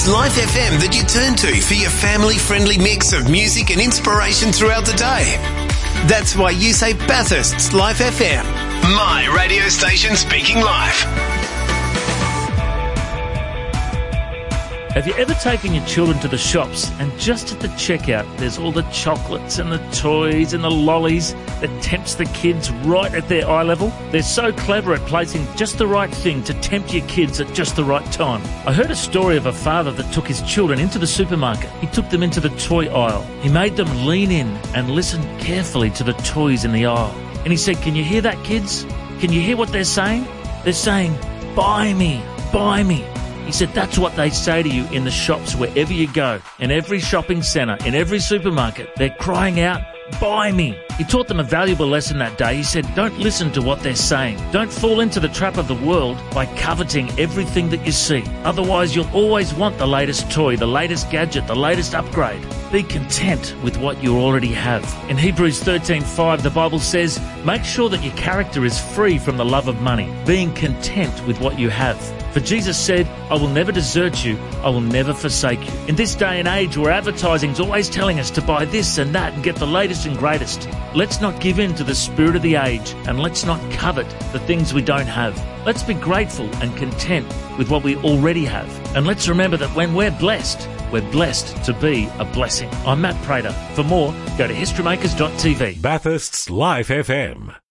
Life FM that you turn to for your family-friendly mix of music and inspiration throughout the day. That's why you say Bathurst's Life FM. My radio station speaking life. Have you ever taken your children to the shops and just at the checkout there's all the chocolates and the toys and the lollies that tempts the kids right at their eye level? They're so clever at placing just the right thing to tempt your kids at just the right time. I heard a story of a father that took his children into the supermarket. He took them into the toy aisle. He made them lean in and listen carefully to the toys in the aisle. And he said, "Can you hear that, kids? Can you hear what they're saying? They're saying, 'Buy me, buy me.'" He said, that's what they say to you in the shops wherever you go. In every shopping centre, in every supermarket, they're crying out, "Buy me." He taught them a valuable lesson that day. He said, don't listen to what they're saying. Don't fall into the trap of the world by coveting everything that you see. Otherwise, you'll always want the latest toy, the latest gadget, the latest upgrade. Be content with what you already have. In Hebrews 13:5, the Bible says, make sure that your character is free from the love of money, being content with what you have. For Jesus said, I will never desert you, I will never forsake you. In this day and age where advertising's always telling us to buy this and that and get the latest and greatest, let's not give in to the spirit of the age and let's not covet the things we don't have. Let's be grateful and content with what we already have. And let's remember that when we're blessed to be a blessing. I'm Matt Prater. For more, go to historymakers.tv. Bathurst's Life FM.